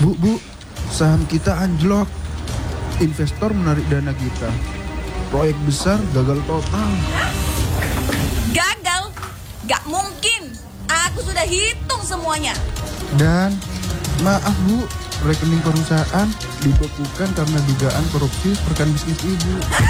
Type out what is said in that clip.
Bu, saham kita anjlok. Investor menarik dana kita. Proyek besar gagal total. Gagal? Gak mungkin. Aku sudah hitung semuanya. Dan maaf Bu, rekening perusahaan dibekukan karena dugaan korupsi rekan bisnis Ibu.